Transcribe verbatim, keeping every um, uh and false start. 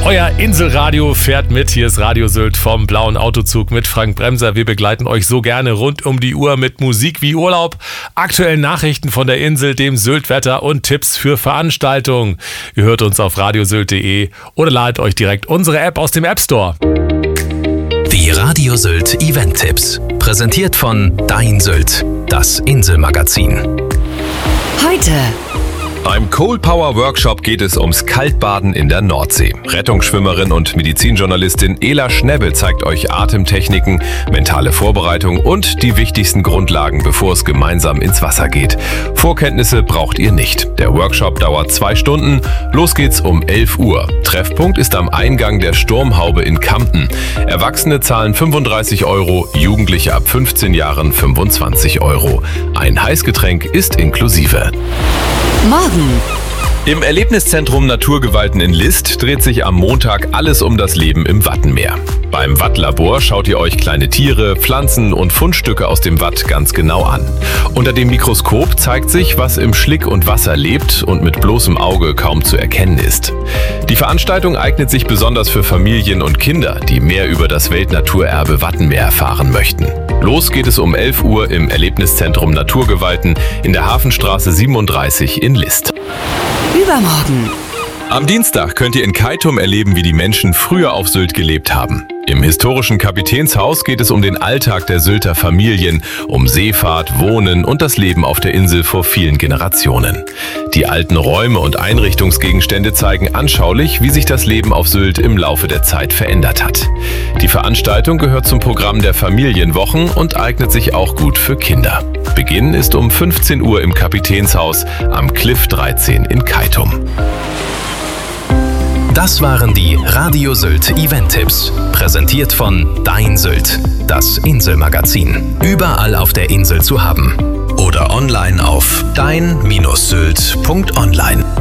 Euer Inselradio fährt mit. Hier ist Radio Sylt vom Blauen Autozug mit Frank Bremser. Wir begleiten euch so gerne rund um die Uhr mit Musik wie Urlaub, aktuellen Nachrichten von der Insel, dem Syltwetter und Tipps für Veranstaltungen. Ihr hört uns auf radiosylt punkt de oder ladet euch direkt unsere App aus dem App Store. Die Radio Sylt Event-Tipps. Präsentiert von Dein Sylt, das Inselmagazin. Heute. Beim Cold Power Workshop geht es ums Kaltbaden in der Nordsee. Rettungsschwimmerin und Medizinjournalistin Ela Schnebbe zeigt euch Atemtechniken, mentale Vorbereitung und die wichtigsten Grundlagen, bevor es gemeinsam ins Wasser geht. Vorkenntnisse braucht ihr nicht. Der Workshop dauert zwei Stunden. Los geht's um elf Uhr. Treffpunkt ist am Eingang der Sturmhaube in Kampen. Erwachsene zahlen fünfunddreißig Euro, Jugendliche ab fünfzehn Jahren fünfundzwanzig Euro. Ein Heißgetränk ist inklusive. Morgen. Im Erlebniszentrum Naturgewalten in List dreht sich am Montag alles um das Leben im Wattenmeer. Beim Wattlabor schaut ihr euch kleine Tiere, Pflanzen und Fundstücke aus dem Watt ganz genau an. Unter dem Mikroskop zeigt sich, was im Schlick und Wasser lebt und mit bloßem Auge kaum zu erkennen ist. Die Veranstaltung eignet sich besonders für Familien und Kinder, die mehr über das Weltnaturerbe Wattenmeer erfahren möchten. Los geht es um elf Uhr im Erlebniszentrum Naturgewalten in der Hafenstraße siebenunddreißig in List. Übermorgen. Am Dienstag könnt ihr in Keitum erleben, wie die Menschen früher auf Sylt gelebt haben. Im historischen Kapitänshaus geht es um den Alltag der Sylter Familien, um Seefahrt, Wohnen und das Leben auf der Insel vor vielen Generationen. Die alten Räume und Einrichtungsgegenstände zeigen anschaulich, wie sich das Leben auf Sylt im Laufe der Zeit verändert hat. Die Veranstaltung gehört zum Programm der Familienwochen und eignet sich auch gut für Kinder. Beginn ist um fünfzehn Uhr im Kapitänshaus am Cliff dreizehn in Keitum. Das waren die Radio Sylt Event-Tipps. Präsentiert von Dein Sylt, das Inselmagazin. Überall auf der Insel zu haben. Oder online auf dein Bindestrich sylt punkt online.